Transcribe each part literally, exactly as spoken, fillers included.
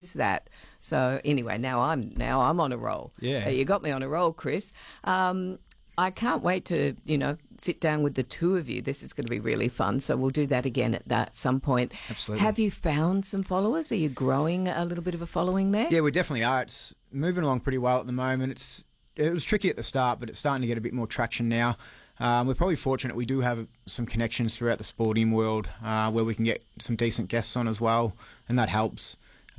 miss that. So anyway, now I'm now I'm on a roll. Yeah. Uh, you got me on a roll, Chris. Um, I can't wait to, you know, sit down with the two of you. This is going to be really fun. So we'll do that again at that some point. Absolutely. Have you found some followers? Are you growing a little bit of a following there? Yeah, we definitely are. It's moving along pretty well at the moment. It's It was tricky at the start, but it's starting to get a bit more traction now. Um, we're probably fortunate we do have some connections throughout the sporting world uh, where we can get some decent guests on as well, and that helps.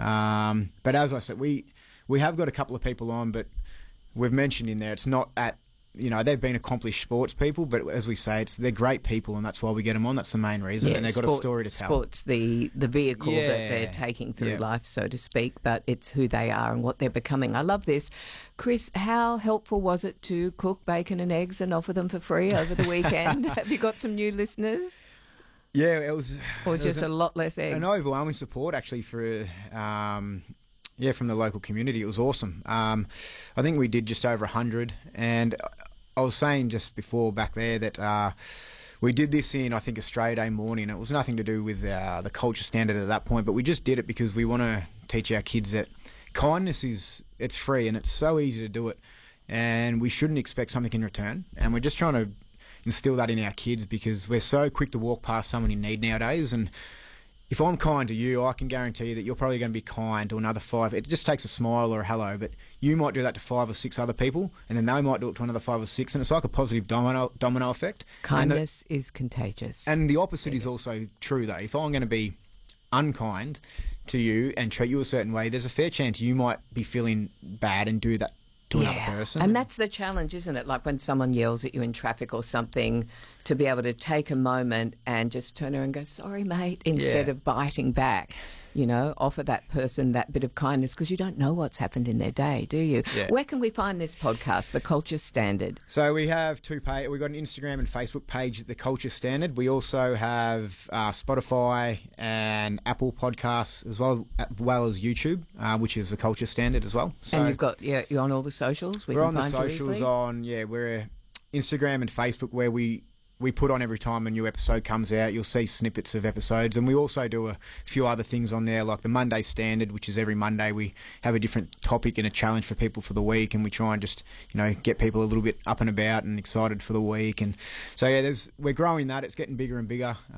Um, but as I said, we we have got a couple of people on, but we've mentioned in there it's not at, you know, they've been accomplished sports people, but as we say, it's they're great people, and that's why we get them on. That's the main reason, Yeah, and they've got sport, a story to tell. Sport's the, the vehicle Yeah. that they're taking through Yeah. life, so to speak, but it's who they are and what they're becoming. I love this. Chris, how helpful was it to cook bacon and eggs and offer them for free over the weekend? Have you got some new listeners? Yeah, it was... Or it just was a lot less eggs? An overwhelming support, actually, for... Um, yeah, from the local community. It was awesome. Um, I think we did just over one hundred, and I was saying just before back there that uh, we did this in, I think, Australia Day morning. It was nothing to do with uh, the culture standard at that point, but we just did it because we want to teach our kids that kindness is, it's free and it's so easy to do it, and we shouldn't expect something in return. And we're just trying to instill that in our kids because we're so quick to walk past someone in need nowadays, and if I'm kind to you, I can guarantee you that you're probably going to be kind to another five. It just takes a smile or a hello, but you might do that to five or six other people, and then they might do it to another five or six, and it's like a positive domino domino effect. Kindness the, is contagious. And the opposite is also true, though. If I'm going to be unkind to you and treat you a certain way, there's a fair chance you might be feeling bad and do that to yeah. another person. And that's the challenge, isn't it? Like when someone yells at you in traffic or something, to be able to take a moment and just turn around and go, sorry, mate, instead Yeah. of biting back. You know, offer that person that bit of kindness because you don't know what's happened in their day, do you? Yeah. Where can we find this podcast, The Culture Standard? So we have two page. We've got an Instagram and Facebook page, The Culture Standard. We also have uh, Spotify and Apple Podcasts as well, as well as YouTube, uh, which is The Culture Standard as well. So and you've got, yeah, you're on all the socials? We we're can on the find you socials easily? on, yeah, we're Instagram and Facebook where we we put on every time a new episode comes out. You'll see snippets of episodes, and we also do a few other things on there, like the Monday Standard, which is every Monday we have a different topic and a challenge for people for the week, and we try and just, you know, get people a little bit up and about and excited for the week. And so yeah, there's we're growing that. It's getting bigger and bigger.